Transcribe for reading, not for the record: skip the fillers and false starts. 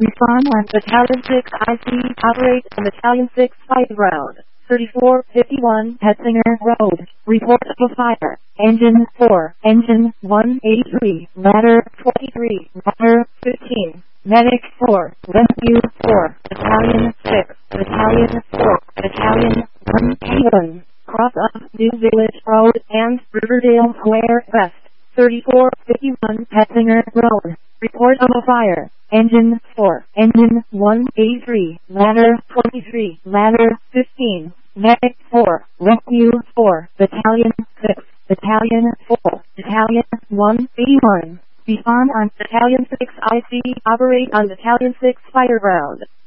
Respond on Battalion 6 IC. Operate on Battalion 6 fight ground. 3451 Hetzinger Road. Report of a fire. Engine 4. Engine 183. Ladder 23. Ladder 15. Medic 4. Rescue 4. Battalion 6. Battalion 4. Battalion 181. Cross up New Village Road and Riverdale Square West. 3451 Hetzinger Road. Report of a fire. Engine 4. Engine 183. Ladder 23. Ladder 15. Medic 4. Rescue 4. Battalion 6. Battalion 4. Battalion 181. Respond on Battalion 6 IC. Operate on Battalion 6 fire ground.